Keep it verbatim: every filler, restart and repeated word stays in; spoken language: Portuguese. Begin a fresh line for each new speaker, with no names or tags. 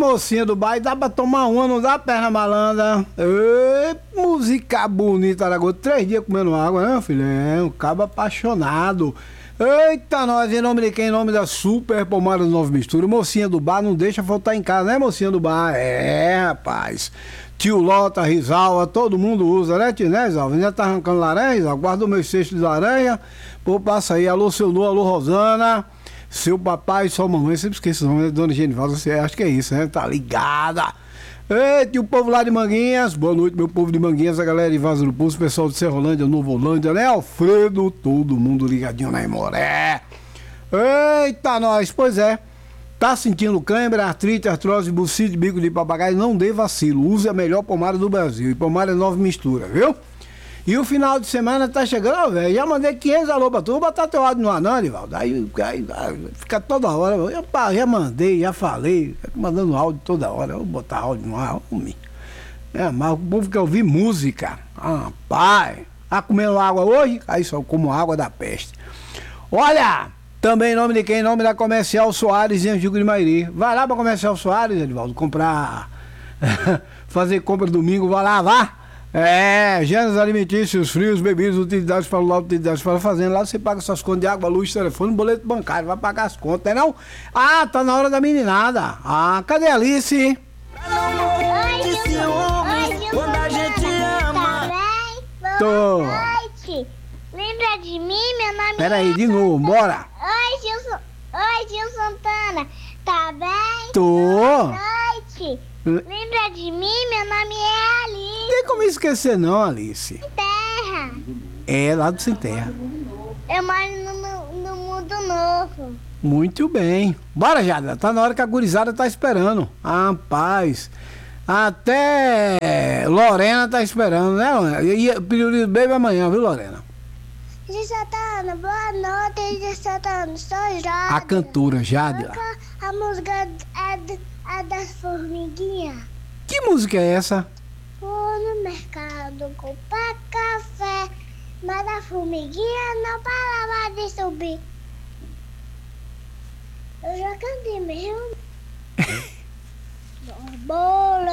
mocinha do bairro, dá pra tomar uma, não dá, perna malandra? Ei, música bonita, Aragoto. Três dias comendo água, né, meu filho? É, um cabo apaixonado. Eita, nós, em nome de quem? Em nome da Super Pomada Nova Mistura. Mocinha do bar, não deixa faltar em casa, né, mocinha do bar? É, rapaz. Tio Lota, Risalva, todo mundo usa, né, tio, né, Risalva? Ainda tá arrancando laranja, Risalva? Guarda o meu cesto de laranja. Pô, passa aí. Alô, seu Nu, alô, Rosana. Seu papai e sua mamãe, sempre esqueço o nome, né? Dona Genivalda, você acha que é isso, né? Tá ligada. Eita, e o povo lá de Manguinhas, boa noite, meu povo de Manguinhas, a galera de Vaza do Pulso, pessoal de Serrolândia, Novo Holândia, né? Alfredo, todo mundo ligadinho na Imoré. Eita, nós, pois é. Tá sentindo cãibra, artrite, artrose, bucite, bico de papagaio, não dê vacilo. Use a melhor pomada do Brasil. E pomada é Nova Mistura, viu? E o final de semana tá chegando, ó, velho. Já mandei quinhentos alô pra tu. Vou botar teu áudio no ar, não, Nivaldo. Aí, aí, aí fica toda hora. Eu pá, já mandei, já falei. Fica mandando áudio toda hora. Eu vou botar áudio no ar, homem. É, mas o povo quer ouvir música. Ah, pai. Tá comendo água hoje? Aí só como água da peste. Olha, também em nome de quem? Em nome da Comercial Soares em Angico de Mairi. Vai lá pra Comercial Soares, Edivaldo, comprar. Fazer compra domingo, vai lá, vá. É, gêneros alimentícios, frios, bebidas, utilidades para o lado, utilidades para a fazenda. Lá você paga suas contas de água, luz, telefone, boleto bancário, vai pagar as contas, não é não? Ah, tá na hora da meninada. Ah, cadê a Alice?
Oi, Gilson. Oi, Gilson.
Quando a gente ama.
Tá bem? Boa
Tô.
noite. Lembra de mim? Meu nome
Pera
é...
aí, de novo, bora.
Oi, Gilson. Oi, Gilson Santana. Tá bem?
Tô.
Boa noite. Lembra de mim? Meu nome é Alice.
Tem como esquecer não, Alice.
Terra.
É, lá do Sem Terra.
Eu moro no, no, no mundo novo.
Muito bem. Bora, Jada. Tá na hora que a gurizada tá esperando. Ah, paz. Até Lorena tá esperando, né, Lorena? E o período bebe amanhã, viu, Lorena?
Gilson Santana, boa noite, Gilson Santana. Sou Jade.
A cantora Jade.
A música é, d- é das formiguinhas.
Que música é essa?
Vou no mercado comprar café, mas a formiguinha não parava de subir. Eu já cantei mesmo. Bolo.